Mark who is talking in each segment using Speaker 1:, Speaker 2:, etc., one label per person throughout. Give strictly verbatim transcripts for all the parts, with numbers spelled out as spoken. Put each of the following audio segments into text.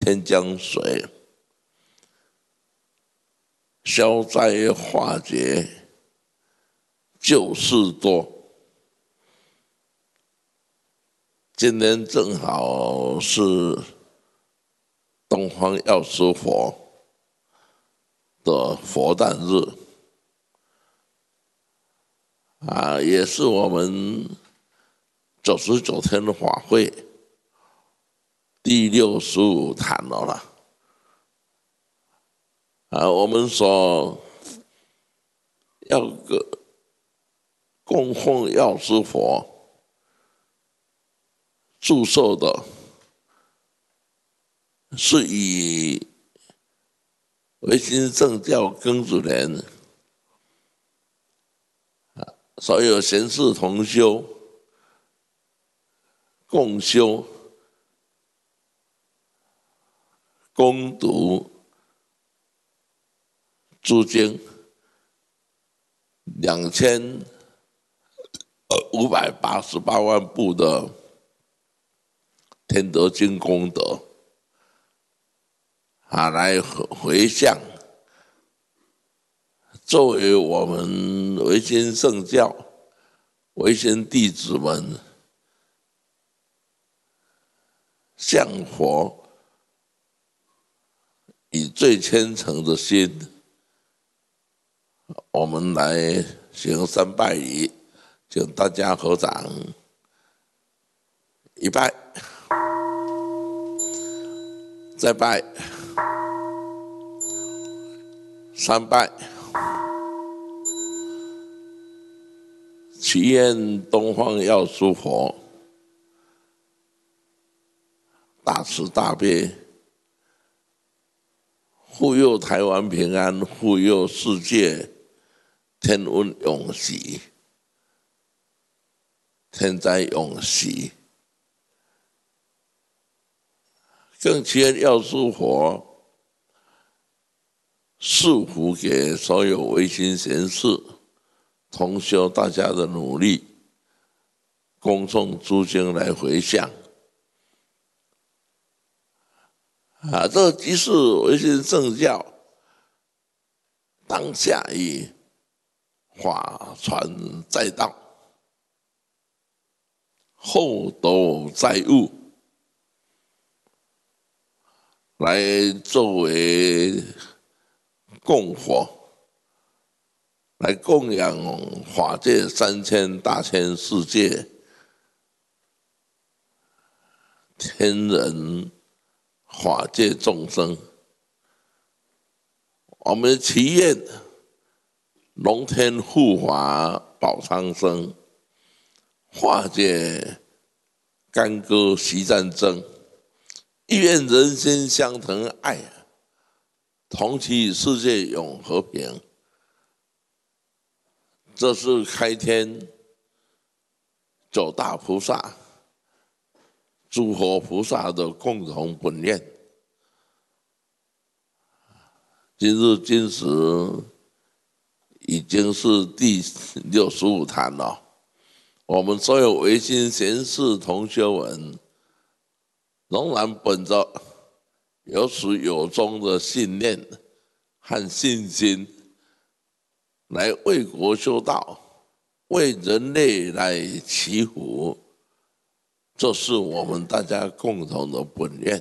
Speaker 1: 天将水，消灾化解，救世多。今天正好是东方药师佛的佛诞日，啊，也是我们九十九天的法会第六十五坛了啦。啊，我们所要个供奉药师佛祝寿的，是以维新正教庚子年所有贤士同修共修攻读诸经两千五百八十八万部的天德经功德啊，来回向，作为我们维新圣教维新弟子们向佛以最虔诚的心，我们来行三拜礼，请大家合掌，一拜，再拜，三拜，祈愿东方药师佛大慈大悲，护佑台湾平安，护佑世界天温永息，天灾永息。更祈愿药师佛赐福给所有维新贤士同修大家的努力，恭送诸经来回向。啊，这即是维新圣教当下以法传在道，后斗载物，来作为供佛，来供养法界三千大千世界天人法界众生。我们祈愿龙天护法保苍生，化解干戈习战争，亦愿人心相疼爱，同祈世界永和平。这是开天九大菩萨、诸佛菩萨的共同本愿。今日今时已经是第六十五坛了，我们所有维新贤士同修们，仍然本着有始有终的信念和信心，来为国修道，为人类来祈福，这是我们大家共同的本愿。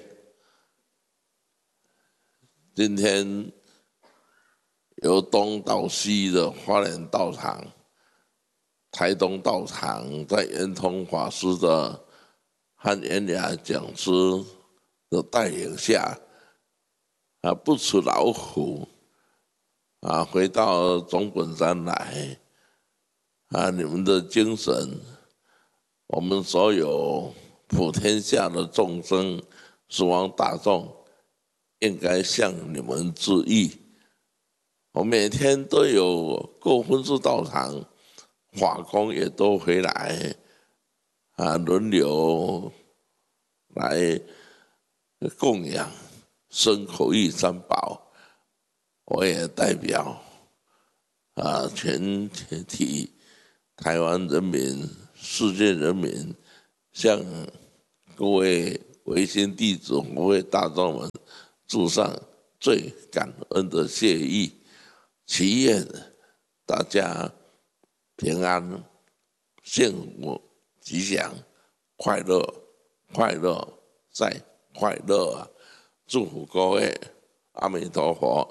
Speaker 1: 今天由东到西的花莲道场、台东道场，在圆通法师的和圆雅讲师的带领下，啊，不辞劳苦，啊，回到总本山来，啊，你们的精神，我们所有普天下的众生、十方大众，应该向你们致意。我每天都有各分寺道场法工也都回来，啊，轮流来供养身口意三宝。我也代表啊全体台湾人民、世界人民，向各位维新弟子、各位大众们致上最感恩的谢意，祈愿大家平安、幸福、吉祥、快乐、快乐再快乐啊！祝福各位，阿弥陀佛。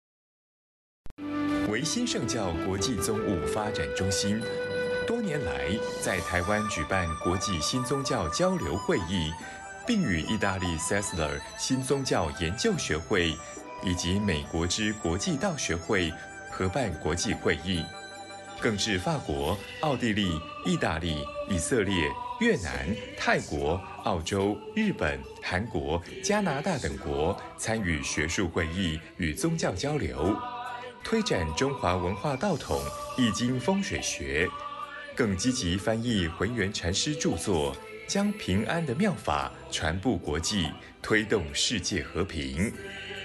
Speaker 2: 维新圣教国际宗务发展中心多年来在台湾举办国际新宗教交流会议，并与意大利 Sessler 新宗教研究学会以及美国之国际道学会合办国际会议，更至法国、奥地利、意大利、以色列、越南、泰国、澳洲、日本、韩国、加拿大等国参与学术会议与宗教交流，推展中华文化道统、易经风水学，更积极翻译浑元禅师著作，将平安的妙法传布国际，推动世界和平。